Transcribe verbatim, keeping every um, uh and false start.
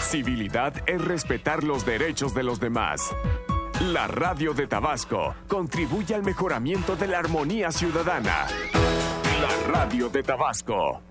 Civilidad es respetar los derechos de los demás. La Radio de Tabasco contribuye al mejoramiento de la armonía ciudadana. La Radio de Tabasco.